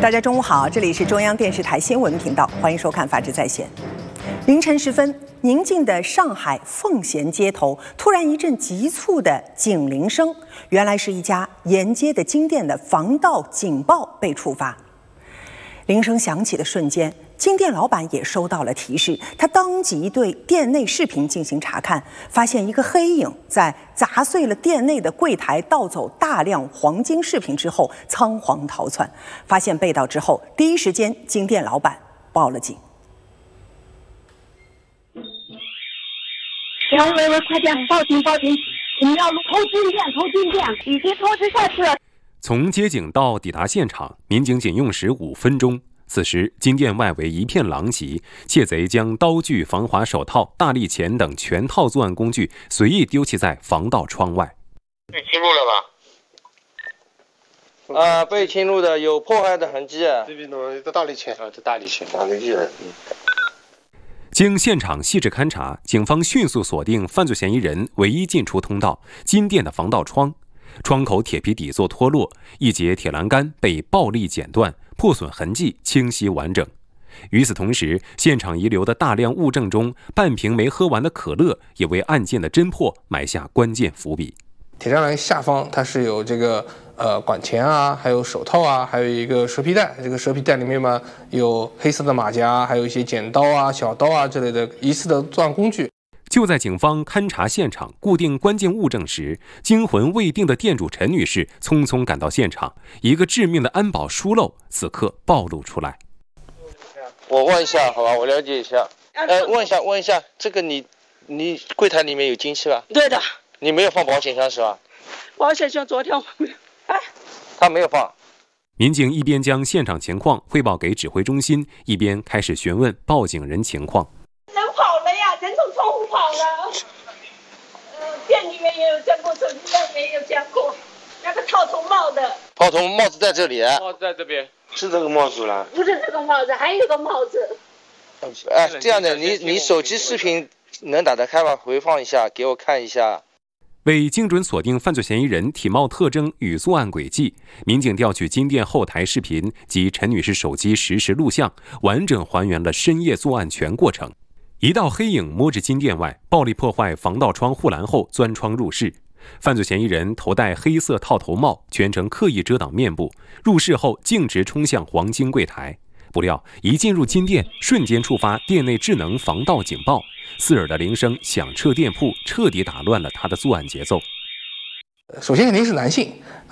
大家中午好，这里是中央电视台新闻频道，欢迎收看《法治在线》。凌晨时分，宁静的上海奉贤街头突然一阵急促的警铃声，原来是一家沿街的金店的防盗警报被触发。铃声响起的瞬间，金店老板也收到了提示，他当即对店内视频进行查看，发现一个黑影在砸碎了店内的柜台，盗走大量黄金饰品之后仓皇逃窜。发现被盗之后，第一时间金店老板报了警。 喂，快点报警！我们要偷金店，已经通知下去了。 从接警到抵达现场，民警仅用时5分钟。此时，金店外围一片狼藉，窃贼将刀具、防滑手套、大力钳等全套作案工具随意丢弃在防盗窗外。 被侵入了吧？被侵入的有破坏的痕迹。 这边的大力钳这大力钳。 经现场细致勘查，警方迅速锁定犯罪嫌疑人唯一进出通道金店的防盗窗。窗口铁皮底座脱落，一节铁栏杆被暴力剪断，破损痕迹清晰完整。与此同时，现场遗留的大量物证中，半瓶没喝完的可乐也为案件的侦破埋下关键伏笔。 铁栅栏下方它是有这个管钳啊，还有手套啊，还有一个蛇皮袋。这个蛇皮袋里面嘛，有黑色的马甲，还有一些剪刀啊、小刀啊之类的疑似的作案工具。 就在警方勘查现场、固定关键物证时，惊魂未定的店主陈女士匆匆赶到现场，一个致命的安保疏漏此刻暴露出来。 我问一下，好吧，我了解一下。问一下，这个你柜台里面有金器吧？ 对的。 你没有放保险箱是吧？ 保险箱昨天我没有。 他没有放。 民警一边将现场情况汇报给指挥中心，一边开始询问报警人情况。 人跑了呀，人从窗户跑了。店里面也有监控，手机上面也有监控。那个套头帽子在这里。 帽子在这边，是这个帽子了？ 不是这个帽子，还有一个帽子。 这样的，你手机视频能打得开吗？回放一下，给我看一下。 为精准锁定犯罪嫌疑人体貌特征与作案轨迹，民警调取金店后台视频及陈女士手机实时录像，完整还原了深夜作案全过程。一道黑影摸至金店外，暴力破坏防盗窗护栏后钻窗入室。犯罪嫌疑人头戴黑色套头帽，全程刻意遮挡面部，入室后径直冲向黄金柜台。不料一进入金店，瞬间触发店内智能防盗警报，刺耳的铃声响彻店铺，彻底打乱了他的作案节奏。 首先肯定是男性